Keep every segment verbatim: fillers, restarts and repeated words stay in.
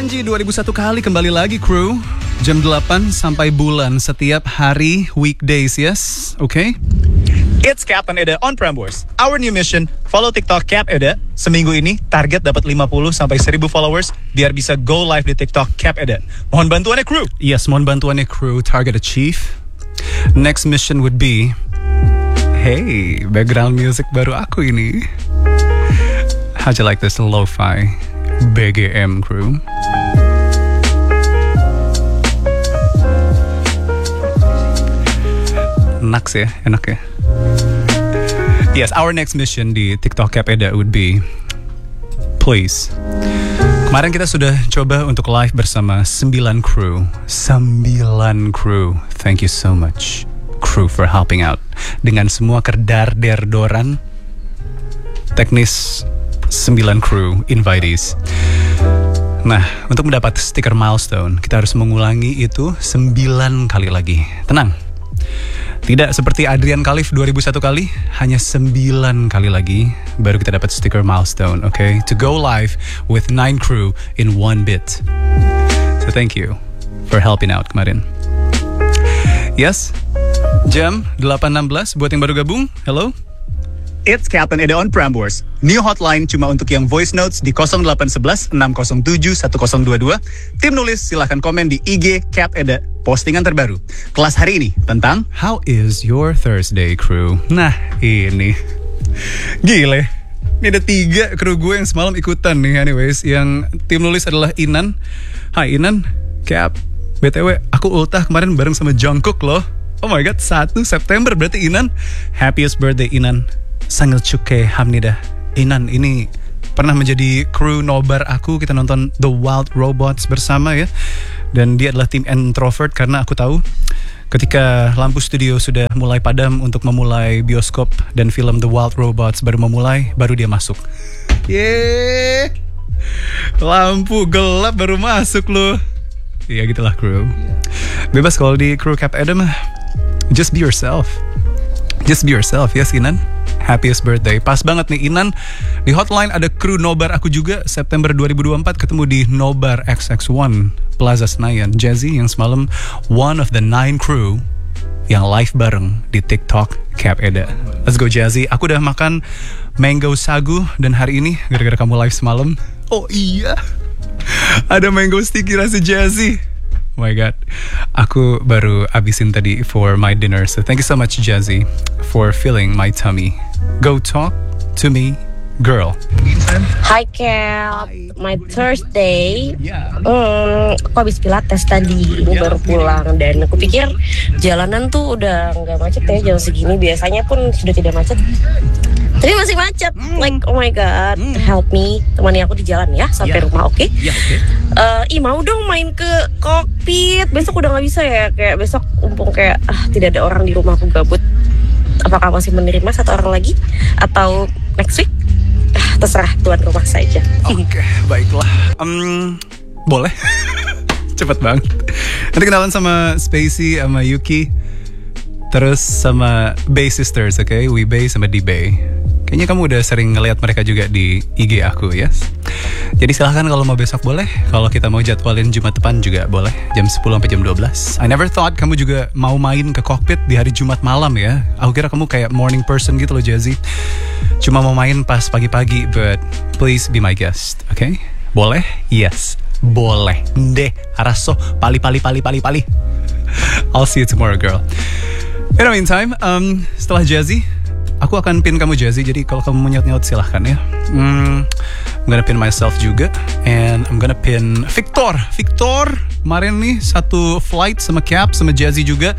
Janji dua ribu satu kali kembali lagi kru. Jam delapan sampai bulan setiap hari weekdays, yes? Oke? Okay? It's Cap and Eda on Prambors. Our new mission, follow TikTok Cap Eda. Seminggu ini target dapat lima puluh sampai seribu followers biar bisa go live di TikTok Cap Eda. Mohon bantuannya kru. Yes, mohon bantuannya kru. Target achieve. Next mission would be, hey, background music baru aku ini. How'd you like this lo-fi B G M crew? Enak sih ya, enak ya. Yes, our next mission di TikTok Cap Eda would be, please. Kemarin kita sudah coba untuk live bersama sembilan crew. sembilan crew. Thank you so much, crew, for helping out. Dengan semua kerdar-derdoran teknis sembilan crew invitees. Nah, untuk mendapat stiker milestone, kita harus mengulangi itu sembilan kali lagi. Tenang, tidak seperti Adrian Khalif dua ribu satu kali, hanya sembilan kali lagi baru kita dapat stiker milestone, oke? Okay? To go live with nine crew in one bit. So thank you for helping out kemarin. Yes, jam delapan enam belas buat yang baru gabung, hello? It's Cap and Eda on Prambors. New hotline cuma untuk yang voice notes di nol delapan satu satu enam nol tujuh satu nol dua dua. Tim nulis silahkan komen di I G Cap Eda. Postingan terbaru. Kelas hari ini tentang How is your Thursday crew? Nah ini gile. Ini ada tiga kru gue yang semalam ikutan nih. Anyways, yang tim nulis adalah Inan. Hai Inan, Cap. B T W aku ultah kemarin bareng sama Jungkook loh. Oh my god, satu September berarti Inan. Happiest birthday Inan. Sangil Cuke Hamnida. Inan ini pernah menjadi kru nobar aku. Kita nonton The Wild Robots bersama ya. Dan dia adalah tim introvert karena aku tahu ketika lampu studio sudah mulai padam untuk memulai bioskop dan film The Wild Robots baru memulai, baru dia masuk. Yeay, lampu gelap baru masuk loh. Ya gitulah kru. Bebas kalau di kru Cap Eda mah. Just be yourself. Just be yourself, yes Inan. Happiest birthday. Pas banget nih Inan. Di hotline ada kru nobar aku juga. September dua ribu dua puluh empat ketemu di Nobar X X one Plaza Senayan. Jazzy yang semalam one of the nine crew yang live bareng di TikTok Cap Eda. Let's go Jazzy. Aku udah makan mango sagu dan hari ini gara-gara kamu live semalam. Oh iya, ada mango sticky rasa Jazzy. Oh my god, aku baru abisin tadi for my dinner. So thank you so much Jazzy for filling my tummy. Go talk to me, girl. Hi Cap, my Thursday. Yeah. Hmm, aku habis pilates tadi, ini baru pulang dan aku pikir jalanan tuh udah nggak macet ya jam segini. Biasanya pun sudah tidak macet. Tapi masih macet, mm. like oh my god, mm. help me, temani aku di jalan ya sampai yeah. rumah, oke? Okay? Yeah, oke. Okay. Uh, ih mau dong main ke kokpit, besok udah nggak bisa ya, kayak besok mumpung kayak ah tidak ada orang di rumah aku gabut. Apakah masih menerima satu orang lagi atau next week? Ah, terserah tuan rumah saja. Oke, okay, baiklah. Um, boleh. Cepet banget. Nanti kenalan sama Spacey, sama Yuki, terus sama Bay Sisters, oke? Okay? Wee-Bay sama D-Bay. Kayaknya kamu udah sering ngeliat mereka juga di I G aku, yes? Jadi silahkan kalau mau besok boleh. Kalau kita mau jadwalin Jumat depan juga boleh. Jam sepuluh sampai jam dua belas. I never thought kamu juga mau main ke kokpit di hari Jumat malam ya. Aku kira kamu kayak morning person gitu loh Jazzy. Cuma mau main pas pagi-pagi. But please be my guest, oke? Okay? Boleh? Yes. Boleh. Deh. Araso. Pali, pali, pali, pali, pali. I'll see you tomorrow, girl. In the meantime, um, setelah Jazzy, aku akan pin kamu Jazzy. Jadi kalau kamu mau nyaut-nyaut silahkan ya. Hmm, I'm gonna pin myself juga. And I'm gonna pin Victor. Victor, kemarin nih satu flight sama Cap sama Jazzy juga.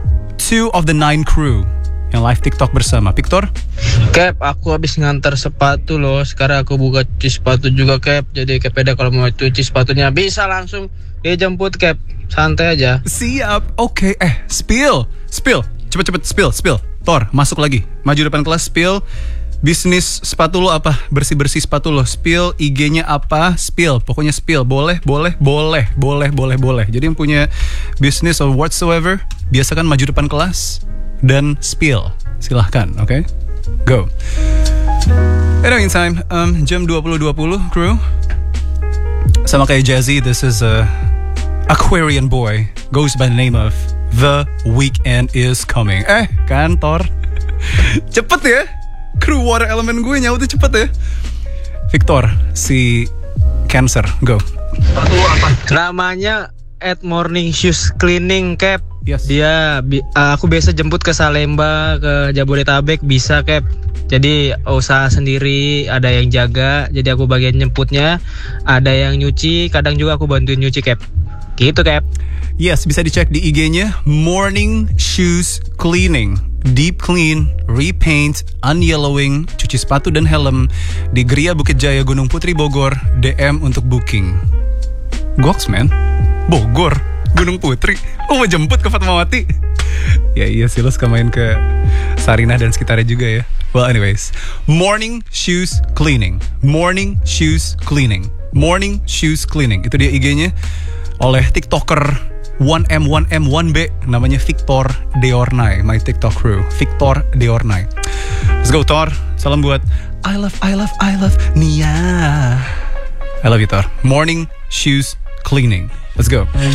Two of the nine crew yang live TikTok bersama. Victor? Cap, aku habis ngantar sepatu loh. Sekarang aku buka cuci sepatu juga Cap. Jadi Cap Eda kalau mau cuci sepatunya bisa langsung dia jemput Cap. Santai aja. Siap. Oke, okay. eh spill. Spill. Cepet-cepet spill, spill. Thor, masuk lagi. Maju depan kelas, spill. Bisnis sepatu lo apa? Bersih-bersih sepatu lo. Spill, I G-nya apa? Spill. Pokoknya spill. Boleh, boleh, boleh. Boleh, boleh, boleh. Jadi yang punya bisnis or whatsoever, biasakan maju depan kelas dan spill. Silahkan, oke? Okay? Go. In the meantime, um, jam dua puluh dua puluh, crew. Sama kayak Jazzy, this is a Aquarian boy, goes by the name of The Weekend is Coming. Eh, kantor. Cepet ya, kru water element gue nyautnya cepet ya. Victor, si Cancer, go. Namanya at Morning Shoes Cleaning, Cap. Yes. Dia bi- aku biasa jemput ke Salemba, ke Jabodetabek, bisa, Cap. Jadi usaha sendiri, ada yang jaga, jadi aku bagian jemputnya, ada yang nyuci, kadang juga aku bantuin nyuci, Cap. Gitu, Cap. Yes, bisa dicek di I G-nya Morning Shoes Cleaning. Deep clean, repaint, unyellowing, cuci sepatu dan helm di Gria Bukit Jaya Gunung Putri Bogor. D M untuk booking. Goks, man. Bogor, Gunung Putri. Oh, mau jemput ke Fatmawati? Ya iya sih, lo suka main ke Sarinah dan sekitarnya juga ya. Well, anyways, Morning Shoes Cleaning. Morning Shoes Cleaning. Morning Shoes Cleaning. Itu dia I G-nya oleh TikToker one M one M one B, namanya Victor Deornay, my TikTok crew. Victor Deornay. Let's go, Thor. Salam buat I love, I love, I love Nia. I love you, Thor. Morning Shoes Cleaning. Let's go.